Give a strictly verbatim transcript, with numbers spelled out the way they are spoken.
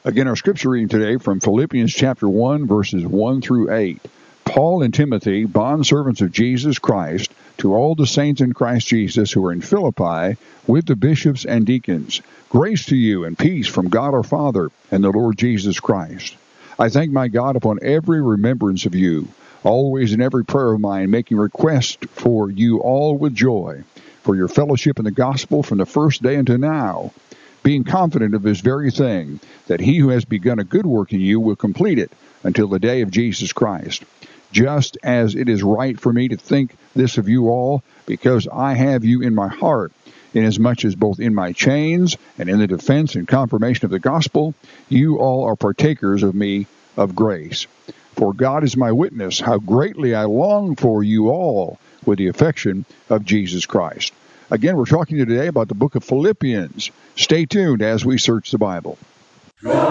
Again, our scripture reading today from Philippians chapter one, verses one through eight. Paul and Timothy, bondservants of Jesus Christ, to all the saints in Christ Jesus who are in Philippi, with the bishops and deacons. Grace to you and peace from God our Father and the Lord Jesus Christ. I thank my God upon every remembrance of you, always in every prayer of mine, making request for you all with joy, for your fellowship in the gospel from the first day unto now, being confident of this very thing, that he who has begun a good work in you will complete it until the day of Jesus Christ. Just as it is right for me to think this of you all, because I have you in my heart, inasmuch as both in my chains and in the defense and confirmation of the gospel, you all are partakers of me of grace. For God is my witness, how greatly I long for you all with the affection of Jesus Christ. Again, we're talking today about the book of Philippians. Stay tuned as we search the Bible.